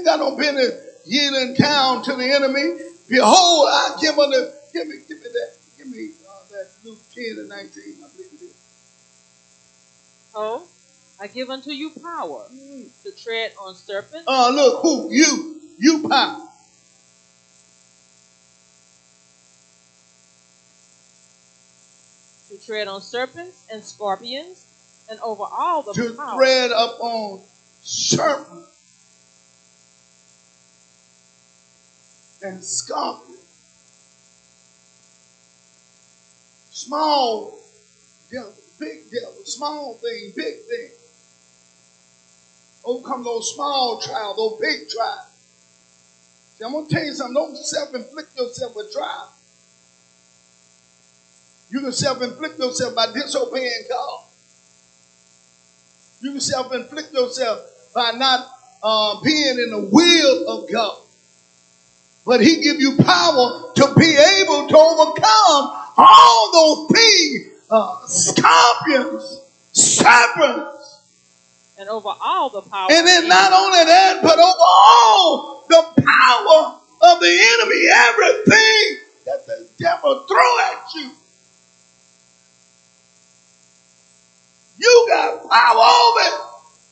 got no business yielding down to the enemy. Behold, I give unto, give me that. Give me that Luke 10 and 19, I believe it is. Oh, I give unto you power to tread on serpents. Look, who? You power. To tread on serpents and scorpions and over all the to power. tread upon serpents and scorpions. Small devil, big devil, small thing, big thing. Overcome those small trials, those big trials. See, I'm going to tell you something. Don't self-inflict yourself with trials. You can self-inflict yourself by disobeying God. You can self-inflict yourself by not being in the will of God. But he give you power to be able to overcome all those things, scorpions, serpents. And over all the power. And then not only that, but over all the power of the enemy, everything that the devil throw at you. You got power over it.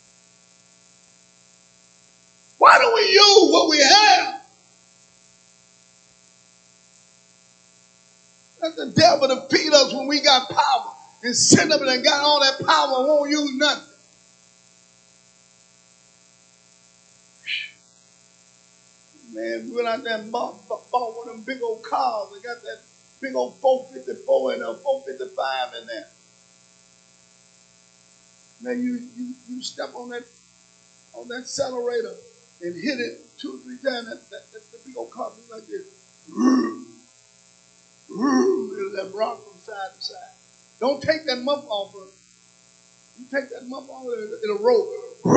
Why don't we use what we have? Let the devil defeat us when we got power and sit up and got all that power and won't use nothing. Man, we went out there and bought one of them big old cars. They got that big old 454 and a 455 in there. Then you step on that accelerator and hit it 2 or 3 times. That big old car goes like this. It'll let rock from side to side. Don't take that muff off of it. You take that muff off of it, it'll roll.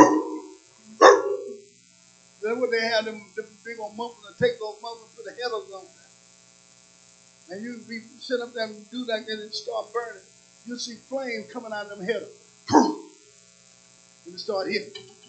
That's what they have, them big old mufflers, to take those mufflers and put the headers on there. And you be sit up there and do that and it start burning. You'll see flames coming out of them headers. And it start hitting.